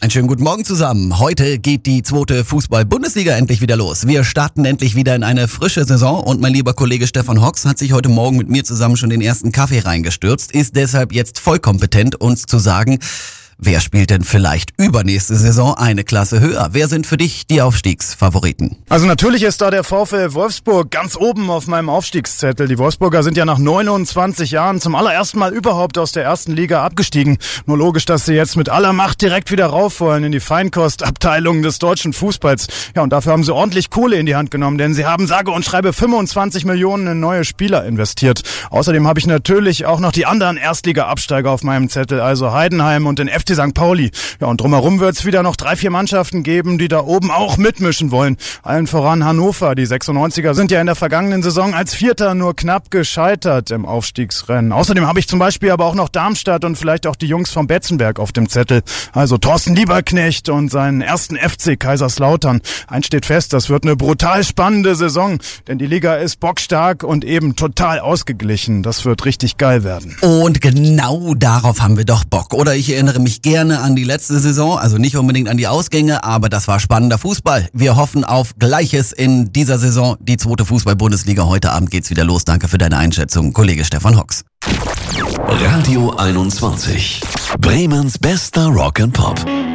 Einen schönen guten Morgen zusammen. Heute geht die zweite Fußball-Bundesliga endlich wieder los. Wir starten endlich wieder in eine frische Saison und mein lieber Kollege Stefan Hocks hat sich heute Morgen mit mir zusammen schon den ersten Kaffee reingestürzt, ist deshalb jetzt voll kompetent, uns zu sagen, wer spielt denn vielleicht übernächste Saison eine Klasse höher? Wer sind für dich die Aufstiegsfavoriten? Also natürlich ist da der VfL Wolfsburg ganz oben auf meinem Aufstiegszettel. Die Wolfsburger sind ja nach 29 Jahren zum allerersten Mal überhaupt aus der ersten Liga abgestiegen. Nur logisch, dass sie jetzt mit aller Macht direkt wieder rauf wollen in die Feinkostabteilung des deutschen Fußballs. Ja, und dafür haben sie ordentlich Kohle in die Hand genommen, denn sie haben sage und schreibe 25 Millionen in neue Spieler investiert. Außerdem habe ich natürlich auch noch die anderen Erstliga-Absteiger auf meinem Zettel, also Heidenheim und den FC St. Pauli. Ja, und drumherum wird es wieder noch 3-4 Mannschaften geben, die da oben auch mitmischen wollen. Allen voran Hannover. Die 96er sind ja in der vergangenen Saison als Vierter nur knapp gescheitert im Aufstiegsrennen. Außerdem habe ich zum Beispiel aber auch noch Darmstadt und vielleicht auch die Jungs vom Betzenberg auf dem Zettel. Also Thorsten Lieberknecht und seinen ersten FC Kaiserslautern. Eins steht fest, das wird eine brutal spannende Saison, denn die Liga ist bockstark und eben total ausgeglichen. Das wird richtig geil werden. Und genau darauf haben wir doch Bock. Oder ich erinnere mich gerne an die letzte Saison, also nicht unbedingt an die Ausgänge, aber das war spannender Fußball. Wir hoffen auf Gleiches in dieser Saison. Die zweite Fußball-Bundesliga. Heute Abend geht's wieder los. Danke für deine Einschätzung, Kollege Stefan Hocks. Radio 21. Bremens bester Rock and Pop.